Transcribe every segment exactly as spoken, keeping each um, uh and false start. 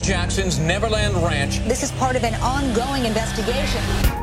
Jackson's Neverland Ranch. This is part of an ongoing investigation.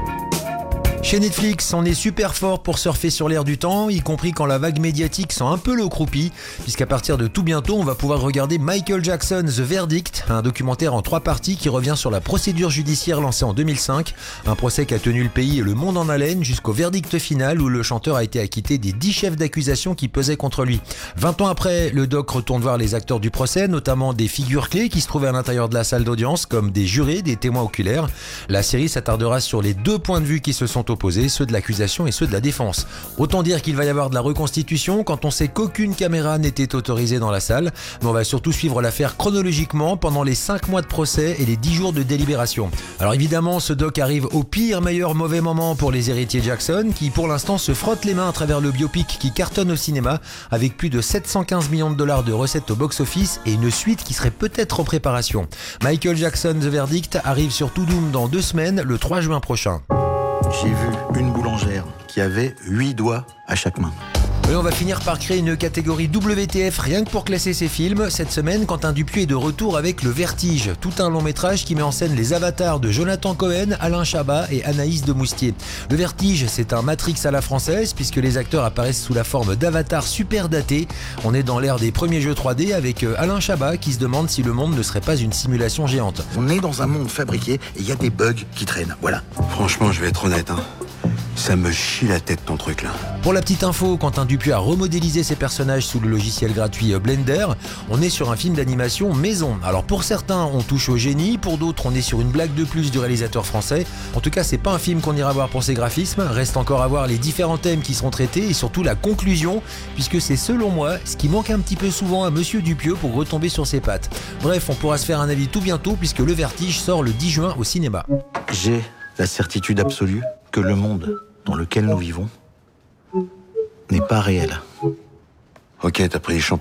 Chez Netflix, on est super fort pour surfer sur l'air du temps, y compris quand la vague médiatique sent un peu le croupi, puisqu'à partir de tout bientôt, on va pouvoir regarder Michael Jackson The Verdict, un documentaire en trois parties qui revient sur la procédure judiciaire lancée en deux mille cinq, un procès qui a tenu le pays et le monde en haleine jusqu'au verdict final où le chanteur a été acquitté des dix chefs d'accusation qui pesaient contre lui. vingt ans après, le doc retourne voir les acteurs du procès, notamment des figures clés qui se trouvaient à l'intérieur de la salle d'audience, comme des jurés, des témoins oculaires. La série s'attardera sur les deux points de vue qui se sont opposés, ceux de l'accusation et ceux de la défense. Autant dire qu'il va y avoir de la reconstitution quand on sait qu'aucune caméra n'était autorisée dans la salle, mais on va surtout suivre l'affaire chronologiquement pendant les cinq mois de procès et les dix jours de délibération. Alors évidemment, ce doc arrive au pire, meilleur, mauvais moment pour les héritiers Jackson, qui pour l'instant se frottent les mains à travers le biopic qui cartonne au cinéma, avec plus de sept cent quinze millions de dollars de recettes au box-office et une suite qui serait peut-être en préparation. Michael Jackson The Verdict arrive sur Tudum dans deux semaines, le trois juin prochain. J'ai vu une boulangère qui avait huit doigts à chaque main. Et on va finir par créer une catégorie W T F rien que pour classer ces films. Cette semaine, Quentin Dupieux est de retour avec Le Vertige, tout un long métrage qui met en scène les avatars de Jonathan Cohen, Alain Chabat et Anaïs de Moustier. Le Vertige, c'est un Matrix à la française puisque les acteurs apparaissent sous la forme d'avatars super datés. On est dans l'ère des premiers jeux trois D avec Alain Chabat qui se demande si le monde ne serait pas une simulation géante. On est dans un monde fabriqué et il y a des bugs qui traînent, voilà. Franchement, je vais être honnête, hein. Ça me chie la tête ton truc là. Pour la petite info, Quentin Dupieux a remodélisé ses personnages sous le logiciel gratuit Blender. On est sur un film d'animation maison. Alors pour certains, on touche au génie, pour d'autres, on est sur une blague de plus du réalisateur français. En tout cas, c'est pas un film qu'on ira voir pour ses graphismes. Reste encore à voir les différents thèmes qui seront traités et surtout la conclusion, puisque c'est selon moi ce qui manque un petit peu souvent à Monsieur Dupieux pour retomber sur ses pattes. Bref, on pourra se faire un avis tout bientôt puisque Le Vertige sort le dix juin au cinéma. J'ai la certitude absolue que le monde dans lequel nous vivons n'est pas réel. Ok, t'as pris les champignons ?